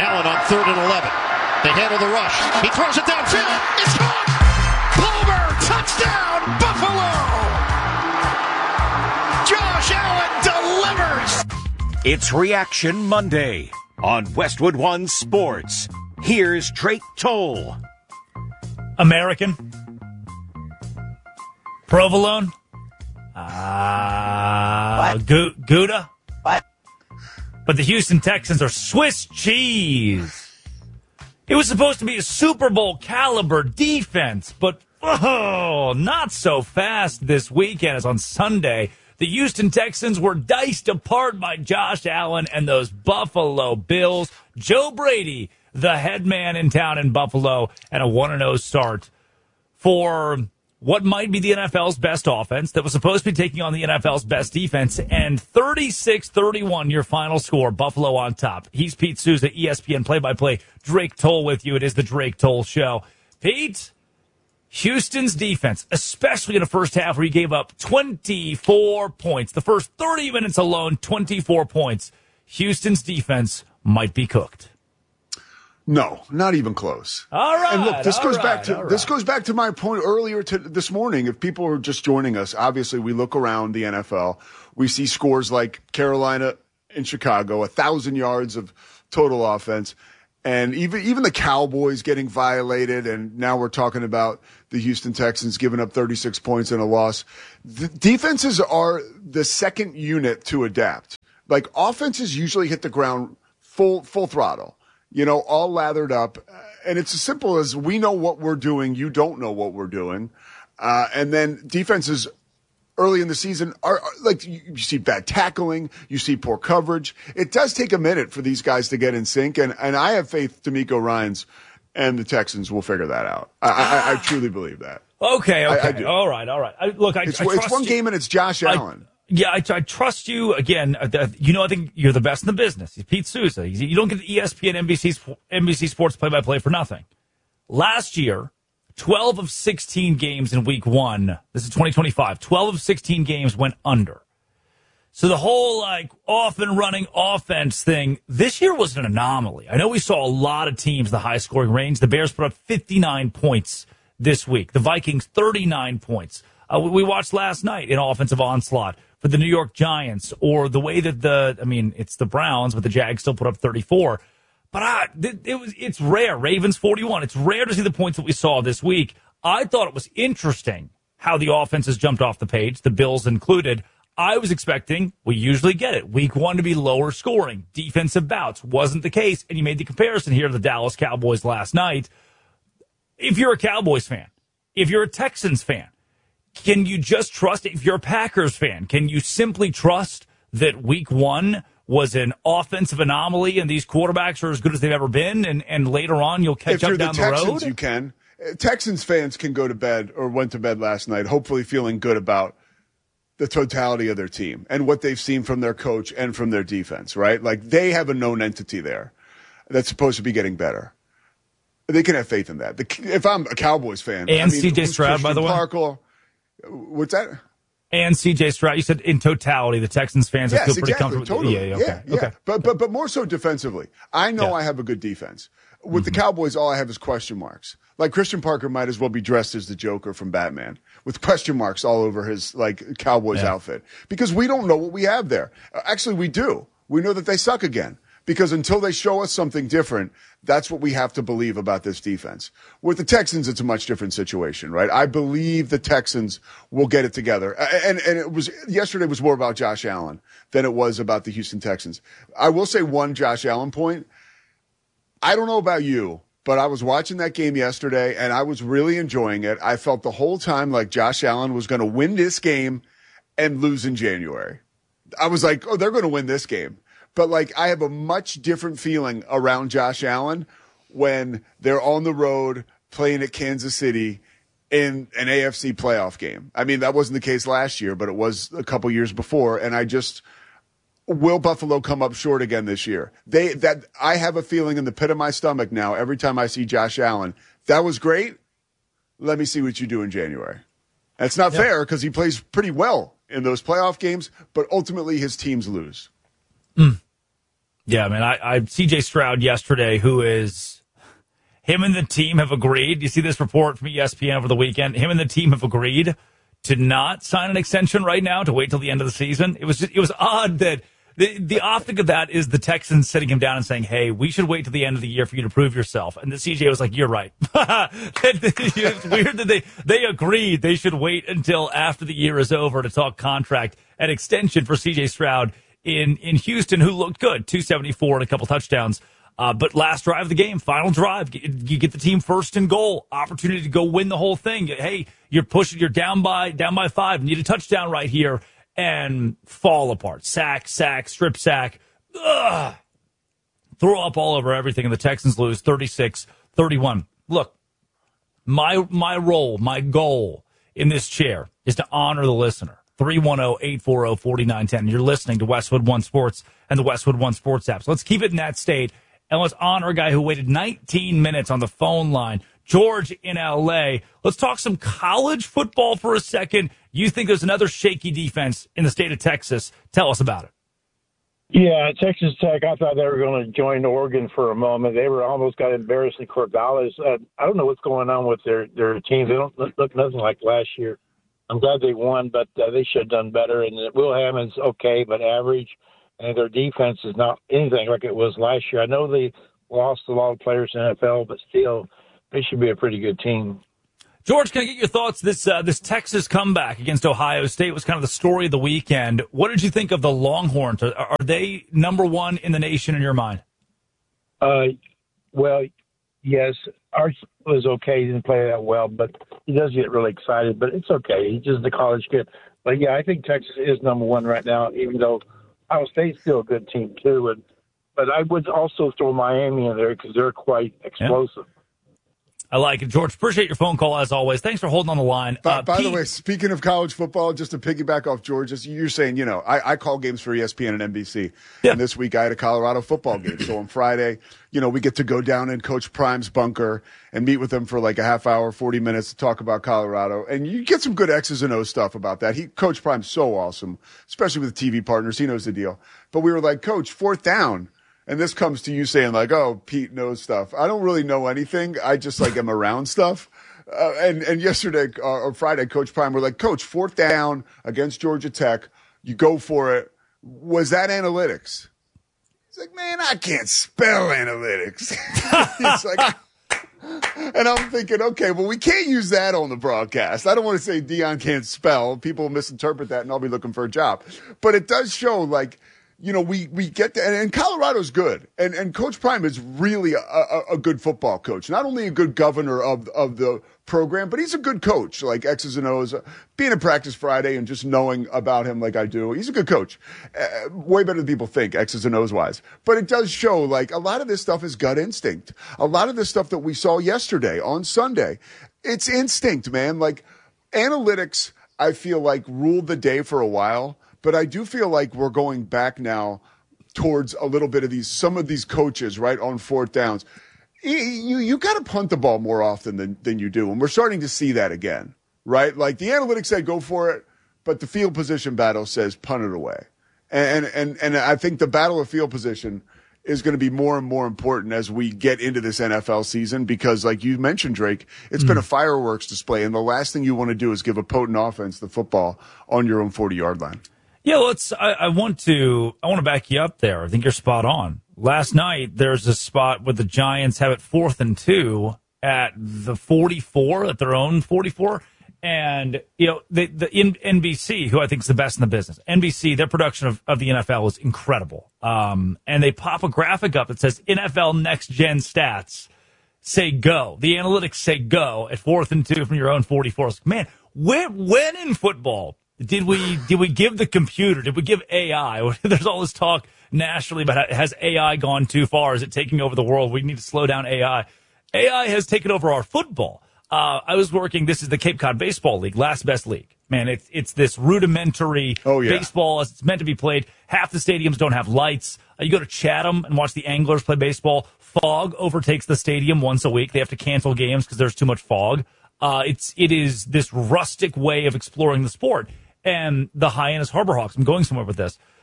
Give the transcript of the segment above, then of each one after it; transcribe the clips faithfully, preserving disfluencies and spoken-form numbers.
Allen on third and eleven. They handle the rush. He throws it downfield. It's caught! Palmer, touchdown, Buffalo! Josh Allen delivers! It's Reaction Monday on Westwood One Sports. Here's Drake Toll. American. Provolone. Ah, uh, Gu- Gouda. What? But the Houston Texans are Swiss cheese. It was supposed to be a Super Bowl caliber defense, but oh, not so fast this weekend as on Sunday. The Houston Texans were diced apart by Josh Allen and those Buffalo Bills. Joe Brady, the head man in town in Buffalo, and a one and oh start for what might be the N F L's best offense that was supposed to be taking on the N F L's best defense, and thirty-six thirty-one your final score, Buffalo on top. He's Pete Souza, E S P N play-by-play. Drake Toll with you. It is the Drake Toll Show. Pete, Houston's defense, especially in the first half where he gave up twenty-four points. The first thirty minutes alone, twenty-four points. Houston's defense might be cooked. No, not even close. All right. And look, this goes right, back to right. this goes back to my point earlier to this morning. If people are just joining us, obviously we look around the N F L, we see scores like Carolina and Chicago, a thousand yards of total offense, and even even the Cowboys getting violated, and now we're talking about the Houston Texans giving up thirty-six points in a loss. The defenses are the second unit to adapt. Like offenses usually hit the ground full full throttle. You know, all lathered up. And it's as simple as we know what we're doing. You don't know what we're doing. Uh, and then defenses early in the season are, are like, you, you see bad tackling. You see poor coverage. It does take a minute for these guys to get in sync. And, and I have faith DeMeco Ryans and the Texans will figure that out. I, I, I truly believe that. Okay. Okay. I, I do. All right. All right. I, look, I, it's, I trust it's one you. game and it's Josh I, Allen. Yeah, I, I trust you. Again, uh, you know, I think you're the best in the business. You're Pete Souza. You don't get the E S P N, N B C, N B C Sports play-by-play for nothing. Last year, twelve of sixteen games in week one, this is twenty twenty-five, twelve of sixteen games went under. So the whole, like, off and running offense thing, this year was an anomaly. I know we saw a lot of teams, the high-scoring range. The Bears put up fifty-nine points this week. The Vikings, thirty-nine points. Uh, we watched last night an offensive onslaught for the New York Giants, or the way that the, I mean, it's the Browns, but the Jags still put up thirty-four. But uh, it, it was, it's rare. Ravens forty-one. It's rare to see the points that we saw this week. I thought it was interesting how the offenses jumped off the page, the Bills included. I was expecting, we usually get it, week one to be lower scoring, defensive bouts. Wasn't the case, and you made the comparison here to the Dallas Cowboys last night. If you're a Cowboys fan, if you're a Texans fan, can you just trust, if you're a Packers fan, can you simply trust that week one was an offensive anomaly and these quarterbacks are as good as they've ever been, and, and later on you'll catch if up you're down the, the Texans, road? You can. Texans fans can go to bed or went to bed last night hopefully feeling good about the totality of their team and what they've seen from their coach and from their defense, right? Like they have a known entity there that's supposed to be getting better. They can have faith in that. The, if I'm a Cowboys fan. And I mean, C J Stroud, by the way. Parker, what's that? And C J Stroud. You said in totality, the Texans fans yes, are pretty exactly, comfortable. Totally. Yeah, yeah, okay. yeah, yeah. okay. But, but, but more so defensively. I know Yeah. I have a good defense. With Mm-hmm. the Cowboys, all I have is question marks. Like Christian Parker might as well be dressed as the Joker from Batman with question marks all over his like Cowboys Yeah. outfit because we don't know what we have there. Actually, we do. We know that they suck again because until they show us something different, that's what we have to believe about this defense. With the Texans, it's a much different situation, right? I believe the Texans will get it together. And, and it was, yesterday was more about Josh Allen than it was about the Houston Texans. I will say one Josh Allen point. I don't know about you, but I was watching that game yesterday and I was really enjoying it. I felt the whole time like Josh Allen was going to win this game and lose in January. I was like, oh, they're going to win this game. But like, I have a much different feeling around Josh Allen when they're on the road playing at Kansas City in an A F C playoff game. I mean, that wasn't the case last year, but it was a couple years before. And I just, will Buffalo come up short again this year? They, that I have a feeling in the pit of my stomach now, every time I see Josh Allen, that was great. Let me see what you do in January. That's not Yep. fair because he plays pretty well in those playoff games, but ultimately his teams lose. Mm. Yeah, man. I, I C J Stroud yesterday, who is him and the team have agreed. You see this report from E S P N over the weekend. Him and the team have agreed to not sign an extension right now, to wait till the end of the season. It was just, it was odd that the the optic of that is the Texans sitting him down and saying, "Hey, we should wait till the end of the year for you to prove yourself." And the C J was like, "You're right." It's weird that they they agreed they should wait until after the year is over to talk contract and extension for C J Stroud in in Houston, who looked good, two seventy-four and a couple touchdowns. Uh, but last drive of the game, final drive, you get the team first and goal, opportunity to go win the whole thing. Hey, you're pushing, you're down by down by five, need a touchdown right here. And fall apart. Sack, sack, strip sack. Ugh. Throw up all over everything, and the Texans lose thirty-six thirty-one. Look, my my role, my goal in this chair is to honor the listener. three one zero, eight four zero, four nine one zero. You're listening to Westwood One Sports and the Westwood One Sports app. So let's keep it in that state, and let's honor a guy who waited nineteen minutes on the phone line. George in L A. Let's talk some college football for a second. You think there's another shaky defense in the state of Texas. Tell us about it. Yeah, Texas Tech, I thought they were going to join Oregon for a moment. They were almost got embarrassed in Corvallis. Uh, I don't know what's going on with their, their teams. They don't look, look nothing like last year. I'm glad they won, but uh, they should have done better. And Will Hammond's okay, but average. And their defense is not anything like it was last year. I know they lost a lot of players in the N F L, but still, they should be a pretty good team. George, can I get your thoughts? This uh, this Texas comeback against Ohio State was kind of the story of the weekend. What did you think of the Longhorns? Are, are they number one in the nation in your mind? Uh, well, yes. Arch was okay. He didn't play that well, but he does get really excited. But it's okay. He's just a college kid. But, yeah, I think Texas is number one right now, even though Ohio State's still a good team, too. And, but I would also throw Miami in there because they're quite explosive. Yeah. I like it. George, appreciate your phone call as always. Thanks for holding on the line. By, Uh, by Pete, the way, speaking of college football, just to piggyback off George's, you're saying, you know, I, I call games for E S P N and N B C. Yeah. And this week I had a Colorado football game. So on Friday, you know, we get to go down in Coach Prime's bunker and meet with him for like a half hour, forty minutes to talk about Colorado. And you get some good X's and O's stuff about that. He, Coach Prime's so awesome, especially with T V partners. He knows the deal. But we were like, Coach, fourth down. And this comes to you saying like, oh, Pete knows stuff. I don't really know anything. I just like am around stuff. Uh, and, and yesterday uh, or Friday, Coach Prime, we're like, Coach, fourth down against Georgia Tech. You go for it. Was that analytics? He's like, man, I can't spell analytics. He's like, and I'm thinking, okay, well, we can't use that on the broadcast. I don't want to say Deion can't spell. People misinterpret that, and I'll be looking for a job. But it does show, like, you know, we, we get to, and, and Colorado's good. And, and Coach Prime is really a, a, a good football coach. Not only a good governor of, of the program, but he's a good coach, like X's and O's. Being in practice Friday and just knowing about him like I do, he's a good coach. Uh, way better than people think, X's and O's wise. But it does show, like, a lot of this stuff is gut instinct. A lot of this stuff that we saw yesterday on Sunday, it's instinct, man. Like, analytics, I feel like, ruled the day for a while. But I do feel like we're going back now towards a little bit of these, some of these coaches, right, on fourth downs. You, you, you got to punt the ball more often than, than you do. And we're starting to see that again, right? Like the analytics say go for it, but the field position battle says punt it away. And, and, and I think the battle of field position is going to be more and more important as we get into this N F L season because, like you mentioned, Drake, it's mm. been a fireworks display. And the last thing you want to do is give a potent offense the football on your own forty-yard line. Yeah, let's. I, I want to. I want to back you up there. I think you're spot on. Last night, there's a spot where the Giants have it fourth and two at the forty-four, at their own forty-four, and you know the the N B C, who I think is the best in the business. N B C, their production of, of the N F L is incredible. Um, and they pop a graphic up that says N F L Next Gen Stats say go. The analytics say go at fourth and two from your own forty-four. Man, when when in football? Did we did we give the computer, did we give A I? There's all this talk nationally about has A I gone too far? Is it taking over the world? We need to slow down A I. A I has taken over our football. Uh, I was working, this is the Cape Cod Baseball League, last best league. Man, it's it's this rudimentary oh, yeah. baseball as it's meant to be played. Half the stadiums don't have lights. Uh, you go to Chatham and watch the Anglers play baseball. Fog overtakes the stadium once a week. They have to cancel games because there's too much fog. Uh, it's it is this rustic way of exploring the sport. And the Hyannis Harbor Hawks, I'm going somewhere with this.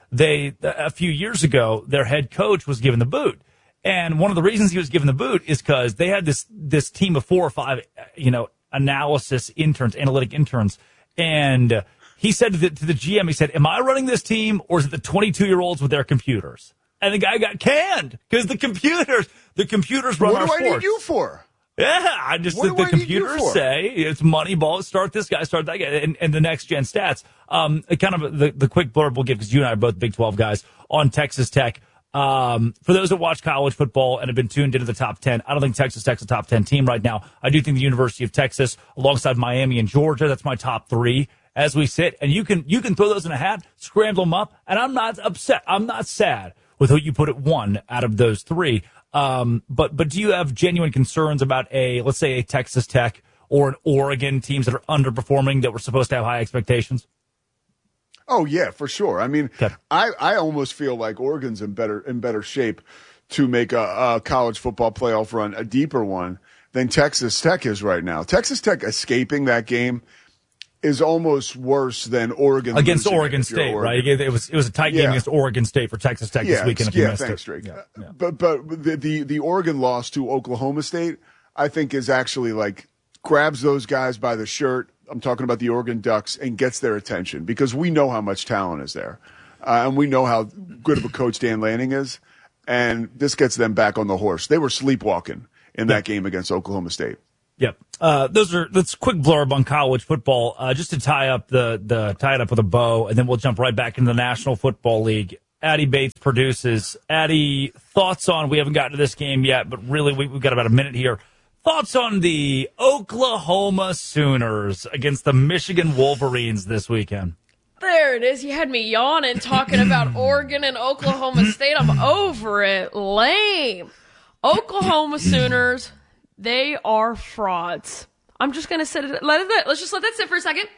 they a few years ago, their head coach was given the boot. And one of the reasons he was given the boot is because they had this this team of four or five, you know, analysis interns, analytic interns. And he said to the, to the G M, he said, am I running this team or is it the twenty-two-year-olds with their computers? And the guy got canned because the computers, the computers run what our do sports. I need you for? Yeah, I just What the, do the I need you computers for? say it's Moneyball. Start this guy, start that guy, and, and the next gen stats. Um, kind of the, the quick blurb we'll give because you and I are both Big twelve guys on Texas Tech. Um, for those that watch college football and have been tuned into the top ten, I don't think Texas Tech's a top ten team right now. I do think the University of Texas, alongside Miami and Georgia, that's my top three as we sit. And you can you can throw those in a hat, scramble them up, and I'm not upset. I'm not sad with who you put at one out of those three. Um, but but do you have genuine concerns about a, let's say, a Texas Tech or an Oregon teams that are underperforming that were supposed to have high expectations? Oh yeah, for sure. I mean, Okay. I, I almost feel like Oregon's in better in better shape to make a, a college football playoff run, a deeper one, than Texas Tech is right now. Texas Tech escaping that game is almost worse than Oregon Against losing it Oregon if you're State, Oregon. right? It was it was a tight game Yeah. against Oregon State for Texas Tech this Yeah, weekend. If you yeah, missed thanks, it. Drake. Yeah, yeah. But but the, the the Oregon loss to Oklahoma State, I think, is actually like grabs those guys by the shirt. I'm talking about the Oregon Ducks, and gets their attention because we know how much talent is there, uh, and we know how good of a coach Dan Lanning is, and this gets them back on the horse. They were sleepwalking in that game against Oklahoma State. Yep. Uh, those are that's quick blurb on college football. Uh, just to tie up the the tie it up with a bow, and then we'll jump right back into the National Football League. Addie Bates produces. Addie, thoughts on? We haven't gotten to this game yet, but really we, we've got about a minute here. Thoughts on the Oklahoma Sooners against the Michigan Wolverines this weekend? There it is. You had me yawning talking about Oregon and Oklahoma State. I'm over it. Lame. Oklahoma Sooners, they are frauds. I'm just going to sit it. Let it, let's just let that sit for a second.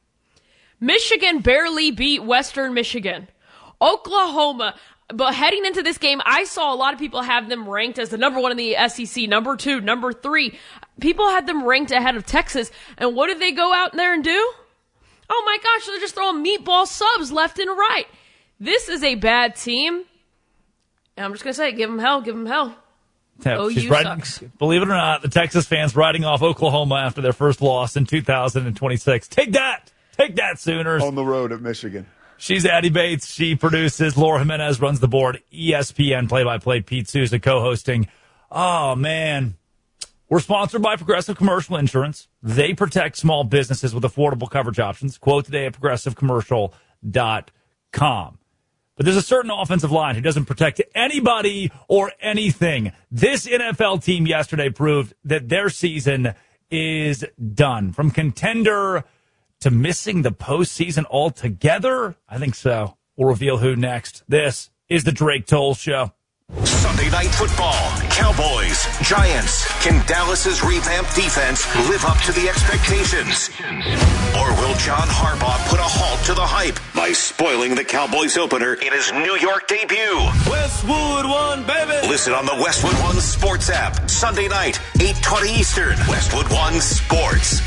Michigan barely beat Western Michigan. Oklahoma, but heading into this game, I saw a lot of people have them ranked as the number one in the S E C, number two, number three. People had them ranked ahead of Texas. And what did they go out there and do? Oh my gosh, they're just throwing meatball subs left and right. This is a bad team. And I'm just going to say, give them hell, give them hell. Yeah, O U she's riding, sucks. believe it or not, the Texas fans riding off Oklahoma after their first loss in two thousand twenty-six. Take that. Take that, Sooners. On the road at Michigan. She's Addie Bates. She produces. Laura Jimenez runs the board. E S P N play-by-play. Pete Souza co-hosting. Oh, man. We're sponsored by Progressive Commercial Insurance. They protect small businesses with affordable coverage options. Quote today at progressive commercial dot com. But there's a certain offensive line who doesn't protect anybody or anything. This N F L team yesterday proved that their season is done. From contender to missing the postseason altogether? I think so. We'll reveal who next. This is the Drake Toll Show. Sunday Night Football. Cowboys, Giants. Can Dallas's revamped defense live up to the expectations? Or will John Harbaugh put a halt to the hype by spoiling the Cowboys opener in his New York debut? Westwood One, baby! Listen on the Westwood One Sports app. Sunday night, eight twenty Eastern. Westwood One Sports.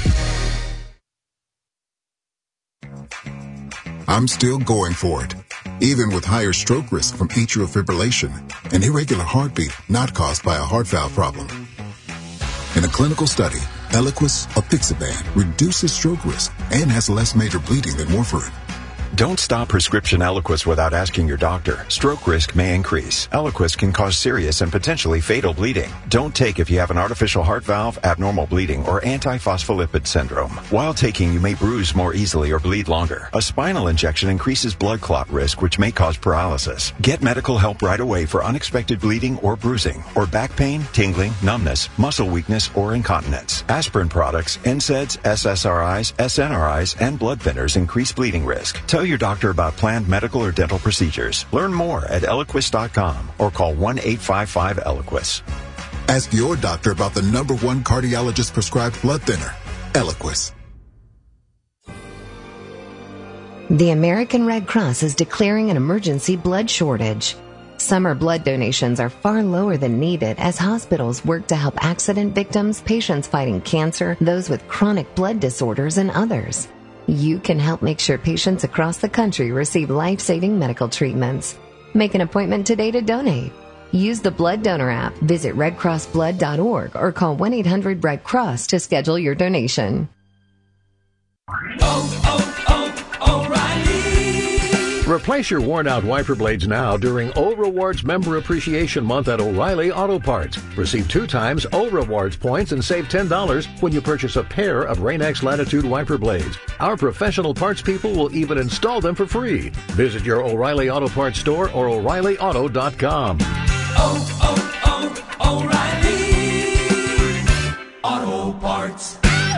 I'm still going for it, even with higher stroke risk from atrial fibrillation, an irregular heartbeat not caused by a heart valve problem. In a clinical study, Eliquis apixaban reduces stroke risk and has less major bleeding than warfarin. Don't stop prescription Eliquis without asking your doctor. Stroke risk may increase. Eliquis can cause serious and potentially fatal bleeding. Don't take if you have an artificial heart valve, abnormal bleeding, or antiphospholipid syndrome. While taking, you may bruise more easily or bleed longer. A spinal injection increases blood clot risk, which may cause paralysis. Get medical help right away for unexpected bleeding or bruising, or back pain, tingling, numbness, muscle weakness, or incontinence. Aspirin products, N SAIDs, S S R Is, S N R Is, and blood thinners increase bleeding risk. Tell your doctor about planned medical or dental procedures. Learn more at Eliquis dot com or call one eight five five Eliquis. Ask your doctor about the number one cardiologist prescribed blood thinner, Eliquis. The American Red Cross is declaring an emergency blood shortage. Summer blood donations are far lower than needed as hospitals work to help accident victims, patients fighting cancer, those with chronic blood disorders, and others. You can help make sure patients across the country receive life-saving medical treatments. Make an appointment today to donate. Use the Blood Donor app, visit red cross blood dot org, or call one eight hundred red cross to schedule your donation. Oh, oh, oh, O'Reilly! Replace your worn-out wiper blades now during O Rewards Member Appreciation Month at O'Reilly Auto Parts. Receive two times O Rewards points and save ten dollars when you purchase a pair of Rain-X Latitude wiper blades. Our professional parts people will even install them for free. Visit your O'Reilly Auto Parts store or O'Reilly Auto dot com. Oh, oh, oh, O'Reilly Auto Parts.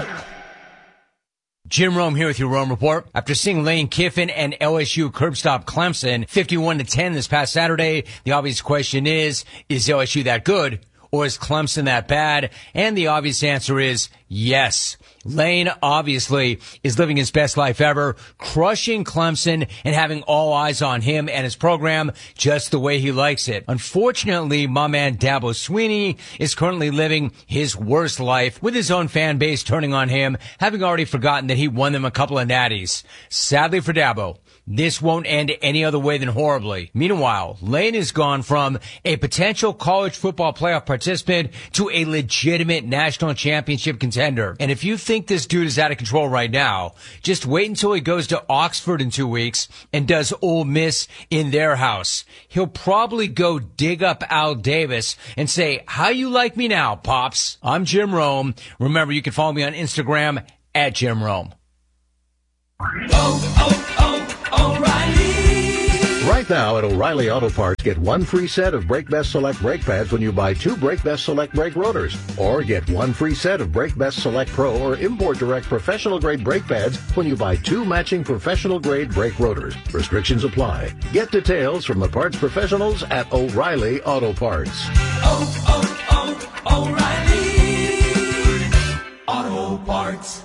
Jim Rome here with your Rome Report. After seeing Lane Kiffin and L S U curb stop Clemson fifty-one to ten this past Saturday, the obvious question is, is L S U that good? Or is Clemson that bad? And the obvious answer is yes. Lane obviously is living his best life ever, crushing Clemson and having all eyes on him and his program just the way he likes it. Unfortunately, my man Dabo Swinney is currently living his worst life with his own fan base turning on him, having already forgotten that he won them a couple of natties. Sadly for Dabo, this won't end any other way than horribly. Meanwhile, Lane has gone from a potential college football playoff participant to a legitimate national championship contender. And if you think this dude is out of control right now, just wait until he goes to Oxford in two weeks and does Ole Miss in their house. He'll probably go dig up Al Davis and say, "How you like me now, Pops?" I'm Jim Rome. Remember, you can follow me on Instagram at Jim Rome. Oh, oh, oh, O'Reilly! Right now at O'Reilly Auto Parts, get one free set of Brake Best Select brake pads when you buy two Brake Best Select brake rotors. Or get one free set of Brake Best Select Pro or Import Direct professional grade brake pads when you buy two matching professional grade brake rotors. Restrictions apply. Get details from the parts professionals at O'Reilly Auto Parts. Oh, oh, oh, O'Reilly Auto Parts.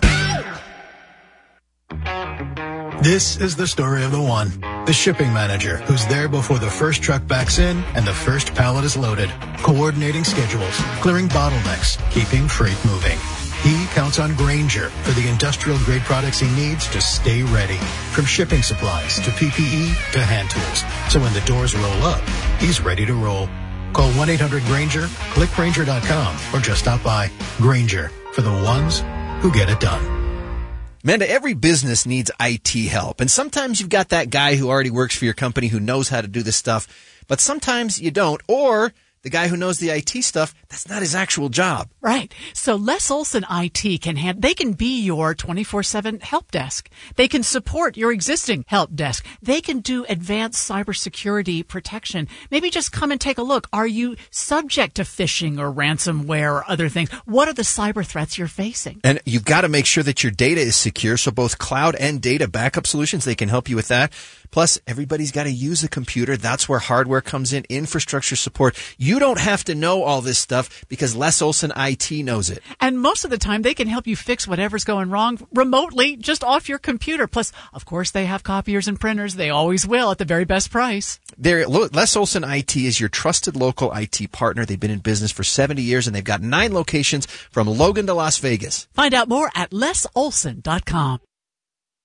This is the story of the one, the shipping manager, who's there before the first truck backs in and the first pallet is loaded, coordinating schedules, clearing bottlenecks, keeping freight moving. He counts on Grainger for the industrial-grade products he needs to stay ready, from shipping supplies to P P E to hand tools. So when the doors roll up, he's ready to roll. Call one eight hundred Grainger, click Grainger dot com, or just stop by. Grainger, for the ones who get it done. Amanda, every business needs I T help. And sometimes you've got that guy who already works for your company who knows how to do this stuff. But sometimes you don't. Or the guy who knows the I T stuff, that's not his actual job. Right. So Les Olson I T can hand, they can be your twenty-four seven help desk. They can support your existing help desk. They can do advanced cybersecurity protection. Maybe just come and take a look. Are you subject to phishing or ransomware or other things? What are the cyber threats you're facing? And you've got to make sure that your data is secure. So both cloud and data backup solutions, they can help you with that. Plus, everybody's got to use a computer. That's where hardware comes in, infrastructure support. You don't have to know all this stuff because Les Olson I T knows it. And most of the time, they can help you fix whatever's going wrong remotely, just off your computer. Plus, of course, they have copiers and printers. They always will at the very best price. They're, Les Olson I T is your trusted local I T partner. They've been in business for seventy years, and they've got nine locations from Logan to Las Vegas. Find out more at les olson dot com.